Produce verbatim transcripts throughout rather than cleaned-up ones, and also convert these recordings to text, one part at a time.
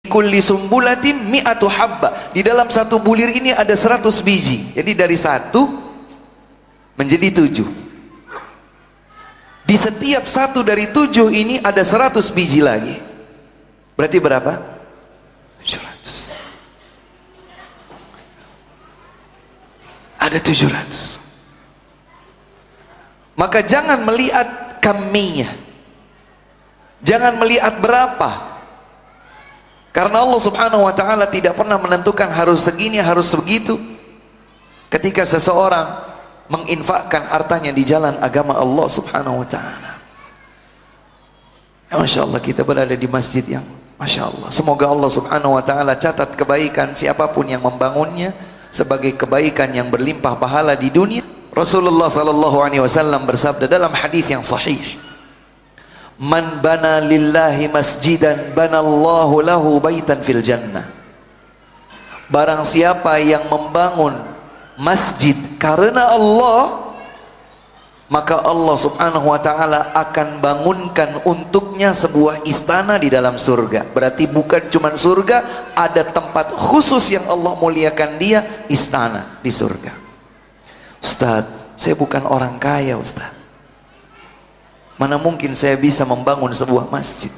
kulli sumbulatin mi'atu habba. Di dalam satu bulir ini ada seratus biji. Jadi dari satu menjadi tujuh. Di setiap satu dari tujuh ini ada seratus biji lagi. Berarti berapa? tujuh ratus. Ada tujuh ratus. Maka jangan melihat kaminya. Jangan melihat berapa. Karena Allah subhanahu wa ta'ala tidak pernah menentukan harus segini, harus begitu. Ketika seseorang menginfakkan hartanya di jalan agama Allah subhanahu wa ta'ala. Ya, Masya Allah, kita berada di masjid yang Masya Allah. Semoga Allah subhanahu wa ta'ala catat kebaikan siapapun yang membangunnya sebagai kebaikan yang berlimpah pahala di dunia. Rasulullah sallallahu alaihi wasallam bersabda dalam hadis yang sahih, man bana lillahi masjidan banallahu lahu baitan fil jannah. Barang siapa yang membangun masjid karena Allah, maka Allah subhanahu wa ta'ala akan bangunkan untuknya sebuah istana di dalam surga. Berarti bukan cuma surga, ada tempat khusus yang Allah muliakan dia, istana di surga. Ustaz, saya bukan orang kaya Ustaz, mana mungkin saya bisa membangun sebuah masjid?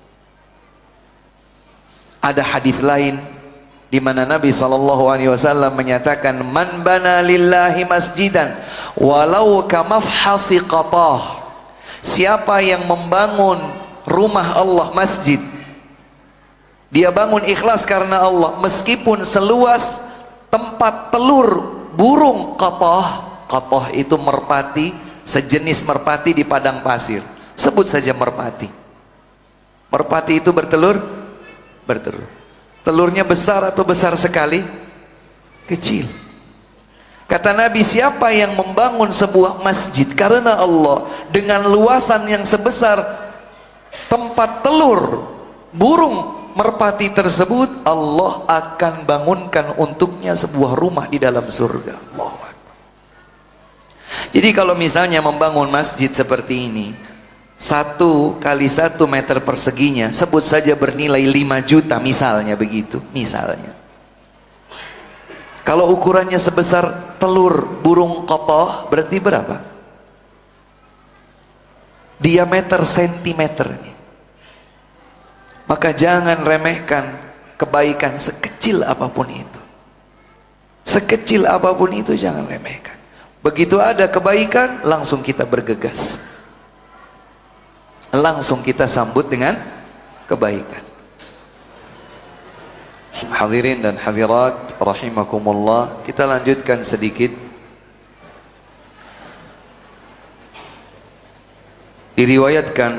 Ada hadis lain di mana Nabi sallallahu alaihi wasallam menyatakan, man bana lillahi masjidan walau kamafhasi qatah. Siapa yang membangun rumah Allah, masjid, dia bangun ikhlas karena Allah, meskipun seluas tempat telur burung qatah. Qatah itu merpati, sejenis merpati di padang pasir. Sebut saja merpati. Merpati itu bertelur, bertelur. Telurnya besar atau besar sekali? Kecil. Kata Nabi, siapa yang membangun sebuah masjid karena Allah dengan luasan yang sebesar tempat telur burung merpati tersebut, Allah akan bangunkan untuknya sebuah rumah di dalam surga. Allah. Jadi kalau misalnya membangun masjid seperti ini, satu kali satu meter perseginya, sebut saja bernilai lima juta misalnya begitu, misalnya. Kalau ukurannya sebesar telur burung qatah, berarti berapa? Diameter sentimeternya. Maka jangan remehkan kebaikan sekecil apapun itu. Sekecil apapun itu jangan remehkan. Begitu ada kebaikan, langsung kita bergegas, langsung kita sambut dengan kebaikan. Hadirin dan hadirat rahimakumullah, kita lanjutkan sedikit. Diriwayatkan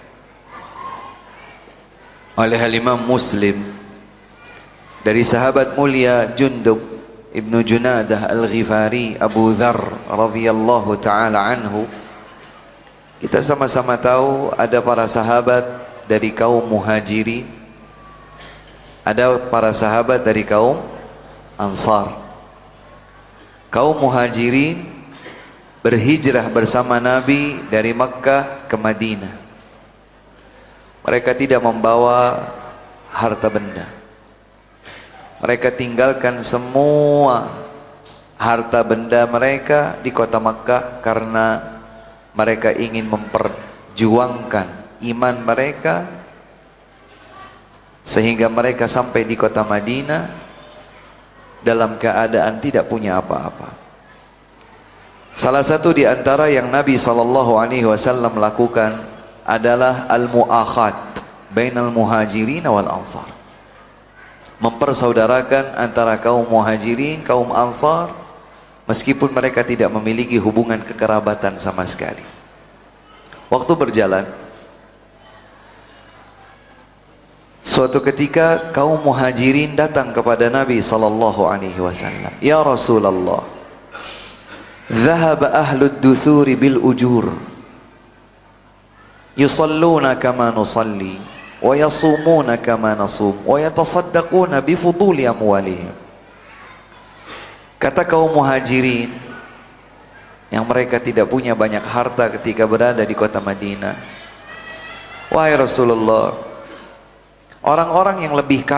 oleh Imam Muslim dari sahabat mulia Jundub Ibnu Junadah Al-Ghifari Abu Dzar radhiyallahu taala anhu. Kita sama-sama tahu ada para sahabat dari kaum Muhajirin, ada para sahabat dari kaum Ansar. Kaum Muhajirin berhijrah bersama Nabi dari Makkah ke Madinah. Mereka tidak membawa harta benda. Mereka tinggalkan semua harta benda mereka di kota Makkah karena mereka ingin memperjuangkan iman mereka, sehingga mereka sampai di kota Madinah dalam keadaan tidak punya apa-apa. Salah satu di antara yang Nabi sallallahu alaihi wasallam lakukan adalah al-mu'akhat bainal muhajirin wal ansar. Mempersaudarakan antara kaum muhajirin, kaum ansar, meskipun mereka tidak memiliki hubungan kekerabatan sama sekali. Waktu berjalan, suatu ketika kaum muhajirin datang kepada Nabi sallallahu alaihi wasallam. Ya Rasulullah, dhahaba ahlud duthuri bil ujur, yusalluna kama nusalli, wa yasumuna kama nasum, wa yatasaddaquna bi fuduli amwalihim. Kata kaum muhajirin yang mereka tidak punya banyak harta ketika berada di kota Madinah, wahai Rasulullah, orang-orang yang lebih kaya